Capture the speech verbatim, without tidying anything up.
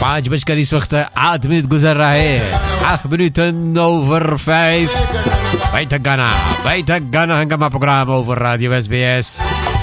पांच बजकर इस वक्त आठ मिनट गुजर रहा है. Acht minuten over vijf. Bijtag Ghana. Bijtag Ghana hangama programma over Radio S B S.